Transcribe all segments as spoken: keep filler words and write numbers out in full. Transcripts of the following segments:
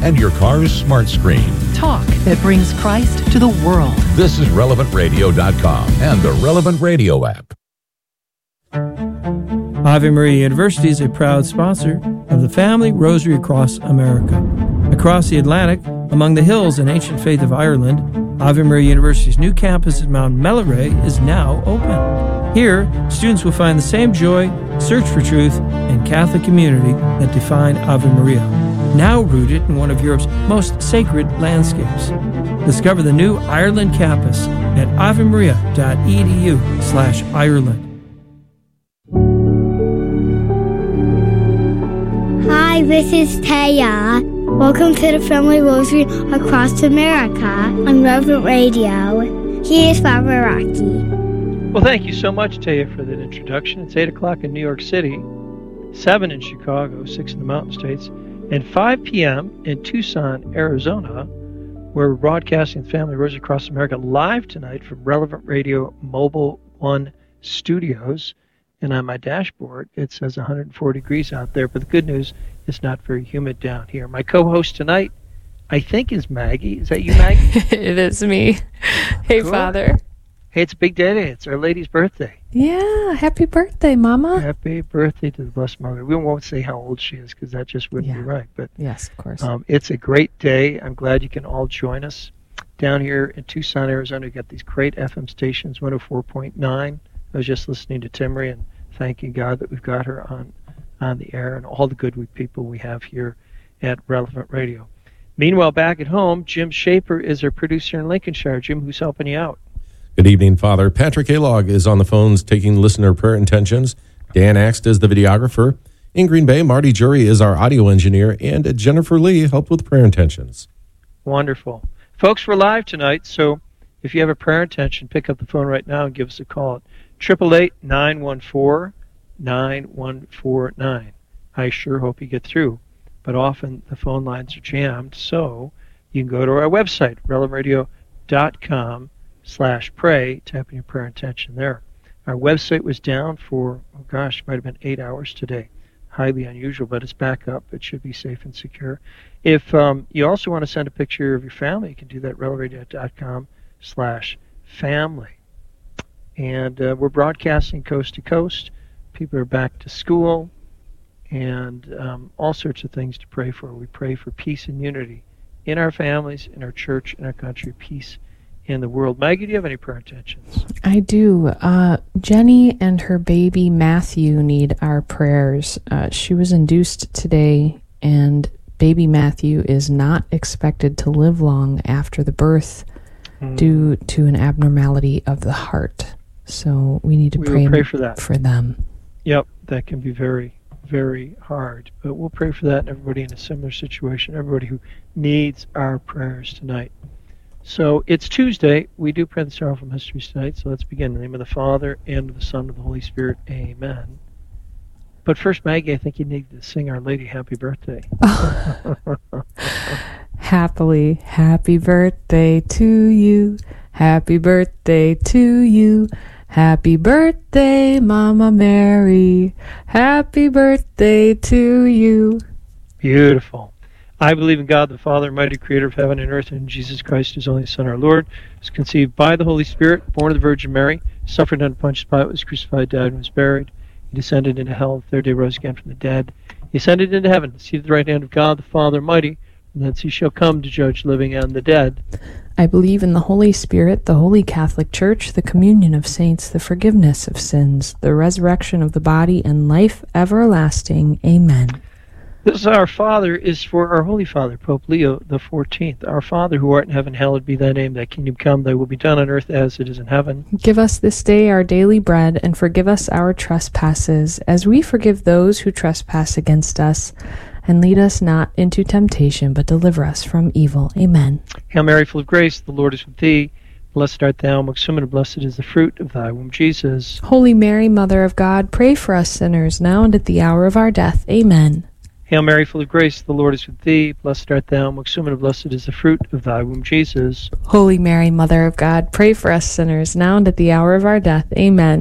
and your car's smart screen. Talk that brings Christ to the world. This is relevant radio dot com and the Relevant Radio app. Ave Maria University is a proud sponsor of the Family Rosary Across America. Across the Atlantic, among the hills and ancient faith of Ireland, Ave Maria University's new campus at Mount Melleray is now open. Here, students will find the same joy, search for truth, and Catholic community that define Ave Maria, now rooted in one of Europe's most sacred landscapes. Discover the new Ireland campus at avemaria.edu slash Ireland. Hi, this is Taya. Welcome to the Family Rosary Across America on Relevant Radio. Here's Father Rocky. Well, thank you so much, Taya, for that introduction. It's eight o'clock in New York City, seven in Chicago, six in the Mountain States, and five p.m. in Tucson, Arizona, where we're broadcasting the Family Rosary Across America live tonight from Relevant Radio Mobile One Studios. And on my dashboard, it says one hundred four degrees out there, but the good news, it's not very humid down here. My co-host tonight, I think, is Maggie. Is that you, Maggie? It is me. Hey, Cool. Father. Hey, it's a big day today. It's Our Lady's birthday. Yeah, happy birthday, Mama. Happy birthday to the Blessed Mother. We won't say how old she is because that just wouldn't Yeah. be right. But Yes, of course. um, it's a great day. I'm glad you can all join us. Down here in Tucson, Arizona, we've got these great F M stations, one oh four point nine. I was just listening to Timmery and thanking God that we've got her on, on the air and all the good people we have here at Relevant Radio. Meanwhile, back at home, Jim Shaper is our producer in Lincolnshire. Jim, who's helping you out? Good evening, Father. Patrick Alog is on the phones taking listener prayer intentions. Dan Axt is the videographer. In Green Bay, Marty Jury is our audio engineer, and Jennifer Lee helped with prayer intentions. Wonderful. Folks, we're live tonight, so if you have a prayer intention, pick up the phone right now and give us a call at eight eight eight, nine one four, nine one four nine. I sure hope you get through, but often the phone lines are jammed, so you can go to our website, relevant radio dot com slash pray, type in your prayer intention there. Our website was down for, oh gosh, might have been eight hours today. Highly unusual, but it's back up. It should be safe and secure. If um, you also want to send a picture of your family, you can do that at relevant radio dot com slash family. And uh, we're broadcasting coast to coast. People are back to school, and um, all sorts of things to pray for. We pray for peace and unity in our families, in our church, in our country, peace in the world. Maggie, do you have any prayer intentions? I do. Uh, Jenny and her baby Matthew need our prayers. Uh, she was induced today, and baby Matthew is not expected to live long after the birth mm. due to an abnormality of the heart. So we need to we pray, pray for that. for them. Yep, that can be very, very hard. But we'll pray for that and everybody in a similar situation, everybody who needs our prayers tonight. So it's Tuesday. We do pray the Sorrowful Mysteries tonight, so let's begin. In the name of the Father, and of the Son, and of the Holy Spirit. Amen. But first, Maggie, I think you need to sing Our Lady Happy Birthday. Happily, happy birthday to you. Happy birthday to you. Happy birthday, Mama Mary. Happy birthday to you. Beautiful. I believe in God, the Father, mighty creator of heaven and earth, and in Jesus Christ, his only Son, our Lord, was conceived by the Holy Spirit, born of the Virgin Mary, suffered under Pontius Pilate, was crucified, died, and was buried. He descended into hell, the third day rose again from the dead. He ascended into heaven, seated at the right hand of God, the Father Almighty, and thence he shall come to judge living and the dead. I believe in the Holy Spirit, the Holy Catholic Church, the communion of saints, the forgiveness of sins, the resurrection of the body, and life everlasting. Amen. This Our Father is for our Holy Father, Pope Leo the fourteenth. Our Father, who art in heaven, hallowed be thy name. Thy kingdom come, thy will be done on earth as it is in heaven. Give us this day our daily bread, and forgive us our trespasses, as we forgive those who trespass against us. And lead us not into temptation, but deliver us from evil. Amen. Hail Mary, full of grace, the Lord is with thee. Blessed art thou amongst women, and blessed is the fruit of thy womb, Jesus. Holy Mary, Mother of God, pray for us sinners, now and at the hour of our death. Amen. Hail Mary, full of grace, the Lord is with thee. Blessed art thou amongst women, and blessed is the fruit of thy womb, Jesus. Holy Mary, Mother of God, pray for us sinners, now and at the hour of our death. Amen.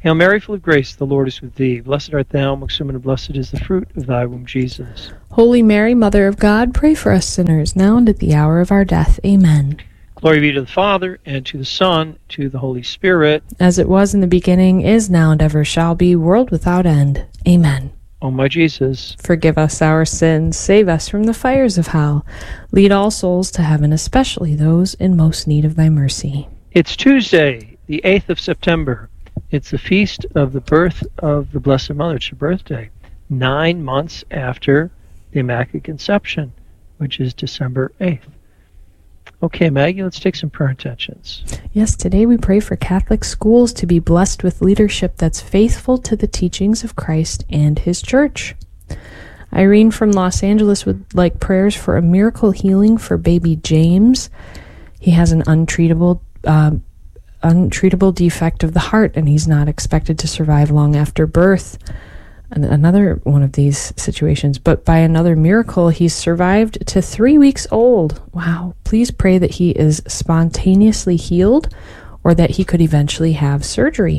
Hail Mary, full of grace, the Lord is with thee. Blessed art thou amongst women, and blessed is the fruit of thy womb, Jesus. Holy Mary, Mother of God, pray for us sinners, now and at the hour of our death. Amen. Glory be to the Father, and to the Son, to the Holy Spirit. As it was in the beginning, is now, and ever shall be, world without end. Amen. O my Jesus, forgive us our sins, save us from the fires of hell. Lead all souls to heaven, especially those in most need of thy mercy. It's Tuesday, the eighth of September. It's the feast of the birth of the Blessed Mother. It's her birthday, nine months after the Immaculate Conception, which is December eighth. Okay, Maggie, let's take some prayer intentions. Yes, today we pray for Catholic schools to be blessed with leadership that's faithful to the teachings of Christ and his church. Irene from Los Angeles would like prayers for a miracle healing for baby James. He has an untreatable uh, untreatable defect of the heart, and he's not expected to survive long after birth. And another one of these situations, but by another miracle, he's survived to three weeks old. Wow. Please pray that he is spontaneously healed, or that he could eventually have surgery.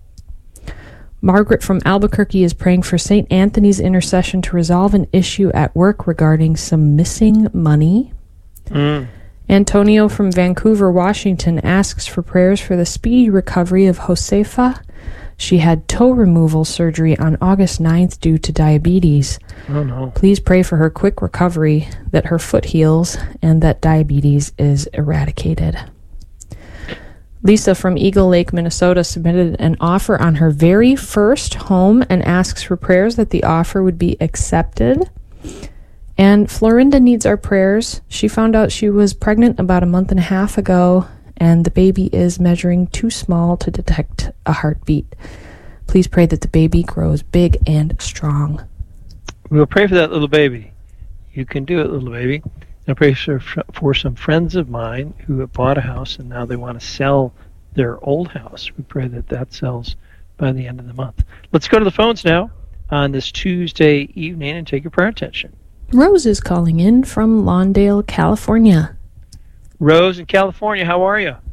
Margaret from Albuquerque is praying for Saint Anthony's intercession to resolve an issue at work regarding some missing money. Mm. Antonio from Vancouver, Washington asks for prayers for the speedy recovery of Josefa. She had toe removal surgery on August ninth due to diabetes. Oh, no. Please pray for her quick recovery, that her foot heals, and that diabetes is eradicated. Lisa from Eagle Lake, Minnesota submitted an offer on her very first home and asks for prayers that the offer would be accepted. And Florinda needs our prayers. She found out she was pregnant about a month and a half ago, and the baby is measuring too small to detect a heartbeat. Please pray that the baby grows big and strong. We'll pray for that little baby. You can do it, little baby. I pray for, for some friends of mine who have bought a house and now they want to sell their old house. We pray that that sells by the end of the month. Let's go to the phones now on this Tuesday evening and take your prayer attention. Rose is calling in from Lawndale, California. Rose in California, how are you?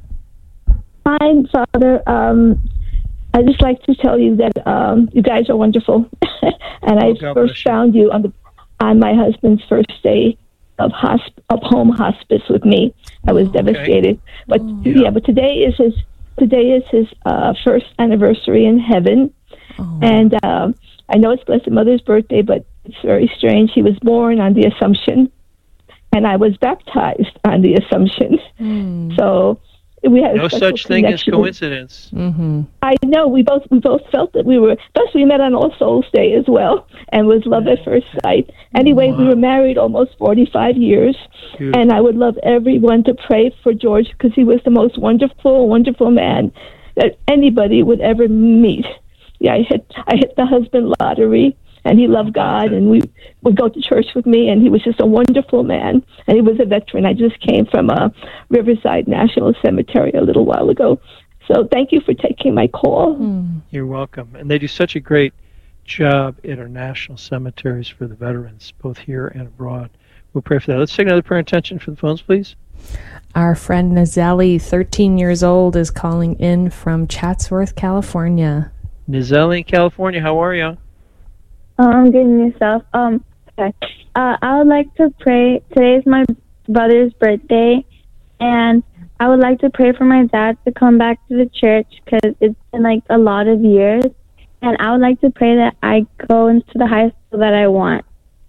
Fine, Father. Um, I just like to tell you that um, you guys are wonderful, and I oh, first found you on the on my husband's first day of hosp- of home hospice with me. I was okay. devastated, but oh. yeah. yeah, but today is his today is his uh, first anniversary in heaven, oh. and uh, I know it's Blessed Mother's birthday, but it's very strange. He was born on the Assumption, and I was baptized on the Assumption. Mm. So we had no a such thing as coincidence. Mm-hmm. I know we both we both felt that we were. Plus, we met on All Souls Day as well, and was love at first sight. Anyway, wow. We were married almost forty-five years, Beautiful. And I would love everyone to pray for George because he was the most wonderful, wonderful man that anybody would ever meet. Yeah, I hit I hit the husband lottery. And he loved God, and we would go to church with me, and he was just a wonderful man. And he was a veteran. I just came from a Riverside National Cemetery a little while ago. So thank you for taking my call. Mm. You're welcome. And they do such a great job at our national cemeteries for the veterans, both here and abroad. We'll pray for that. Let's take another prayer intention for the phones, please. Our friend Nazeli, thirteen years old, is calling in from Chatsworth, California. Nazeli in California, how are you? Oh, I'm good and yourself. Um, okay. Uh, I would like to pray. Today is my brother's birthday, and I would like to pray for my dad to come back to the church because it's been like a lot of years, and I would like to pray that I go into the high school that I want.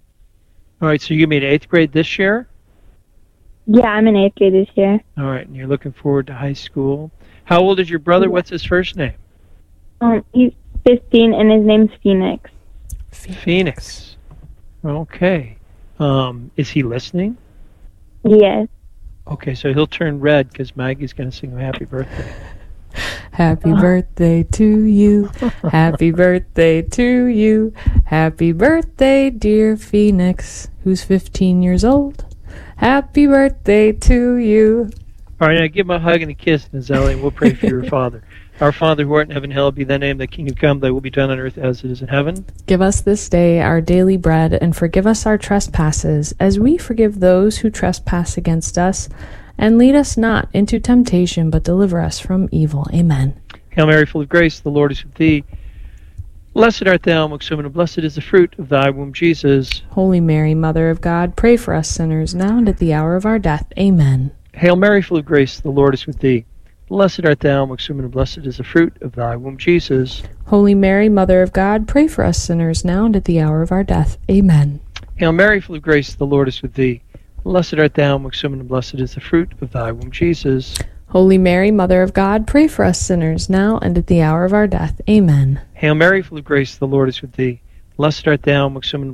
All right, so you give me an eighth grade this year? Yeah, I'm in eighth grade this year. All right, and you're looking forward to high school. How old is your brother? Yeah. What's his first name? Um, he's fifteen, and his name's Phoenix. Phoenix. Phoenix. Okay. Um, is he listening? Yes. Okay, so he'll turn red because Maggie's going to sing him happy birthday. Happy birthday to you. Happy birthday to you. Happy birthday, dear Phoenix, who's fifteen years old. Happy birthday to you. All right, now give him a hug and a kiss, Nazeli, and we'll pray for your father. Our Father who art in heaven, hallowed be thy name. Thy kingdom come, thy will be done on earth as it is in heaven. Give us this day our daily bread, and forgive us our trespasses, as we forgive those who trespass against us. And lead us not into temptation, but deliver us from evil. Amen. Hail Mary, full of grace, the Lord is with thee. Blessed art thou amongst women, and blessed is the fruit of thy womb, Jesus. Holy Mary, Mother of God, pray for us sinners, now and at the hour of our death. Amen. Hail Mary, full of grace, the Lord is with thee. Blessed art thou amongst women, and blessed is the fruit of thy womb, Jesus. Holy Mary, Mother of God, pray for us sinners, now and at the hour of our death. Amen. Hail Mary, full of grace, the Lord is with thee. Blessed art thou amongst women, and blessed is the fruit of thy womb, Jesus. Holy Mary, Mother of God, pray for us sinners, now and at the hour of our death. Amen. Hail Mary, full of grace, the Lord is with thee. Blessed art thou amongst women,